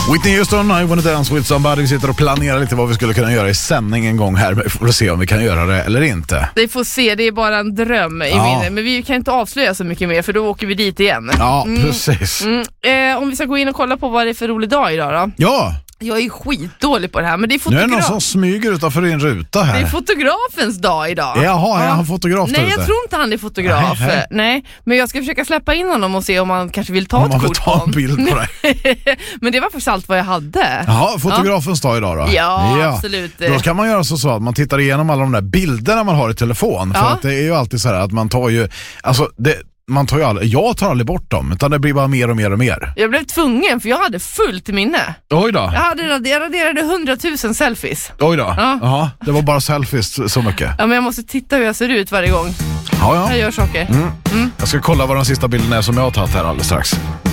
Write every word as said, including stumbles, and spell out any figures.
Whitney Houston, I wanna dance with somebody. Vi sitter och planerar lite vad vi skulle kunna göra i sändning en gång här. Vi får se om vi kan göra det eller inte. Vi får se, det är bara en dröm i ja. min. Men vi kan inte avslöja så mycket mer, för då åker vi dit igen. Ja, mm. precis. Mm. Eh, om vi ska gå in och kolla på vad det är för rolig dag idag då. Ja. Jag är skitdålig på det här, men det är fotograf. Nu är det någon som smyger utanför din ruta här. Det är fotografens dag idag. Jaha, är han fotograf där Nej, jag ute? tror inte han är fotograf. Nej, nej. nej, men jag ska försöka släppa in honom och se om han kanske vill ta om ett man vill kort ta en bild på det. Men det var faktiskt allt vad jag hade. Jaha, fotografens ja. dag idag då? Ja, ja, absolut. Då kan man göra så, så att man tittar igenom alla de där bilderna man har i telefon. För ja. att det är ju alltid så här att man tar ju... Alltså, det... Man tar ju aldrig, jag tar aldrig bort dem, utan det blir bara mer och mer och mer. Jag blev tvungen, för jag hade fullt minne. Oj då. Jag, hade, jag raderade hundratusen selfies. Oj då. Ja. Jaha, det var bara selfies så mycket. Ja, men jag måste titta hur jag ser ut varje gång ja, ja. jag gör saker. Mm. Mm. Jag ska kolla vad den sista bilden är som jag har tagit här alldeles strax.